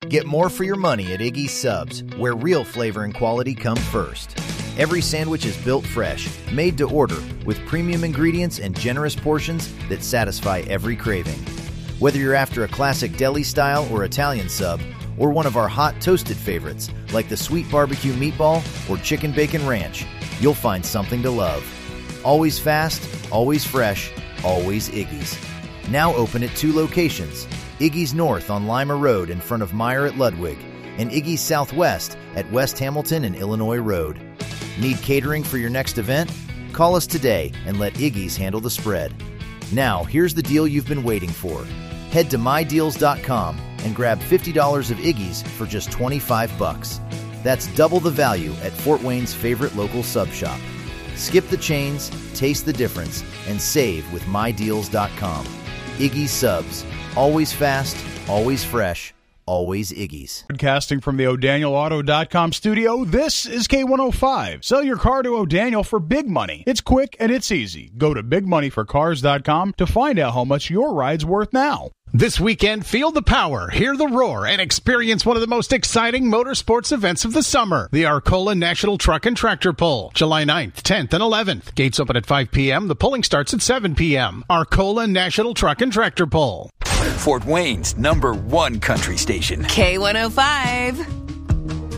Get more for your money at Iggy's Subs, where real flavor and quality come first. Every sandwich is built fresh, made to order, with premium ingredients and generous portions that satisfy every craving. Whether you're after a classic deli style or Italian sub, or one of our hot toasted favorites like the sweet barbecue meatball or chicken bacon ranch, you'll find something to love. Always fast, always fresh, always Iggy's. Now open at 2 locations, Iggy's North on Lima Road in front of Meyer at Ludwig, and Iggy's Southwest at West Hamilton and Illinois Road. Need catering for your next event? Call us today and let Iggy's handle the spread. Now, here's the deal you've been waiting for. Head to mydeals.com and grab $50 of Iggy's for just $25. That's double the value at Fort Wayne's favorite local sub shop. Skip the chains, taste the difference, and save with mydeals.com. Iggy's Subs. Always fast, always fresh, always Iggy's. Broadcasting from the O'DanielAuto.com studio, this is K105. Sell your car to O'Daniel for big money. It's quick and it's easy. Go to bigmoneyforcars.com to find out how much your ride's worth now. This weekend, feel the power, hear the roar, and experience one of the most exciting motorsports events of the summer. The Arcola National Truck and Tractor Pull, July 9th, 10th, and 11th. Gates open at 5 p.m. The pulling starts at 7 p.m. Arcola National Truck and Tractor Pull. Fort Wayne's #1 country station. K105.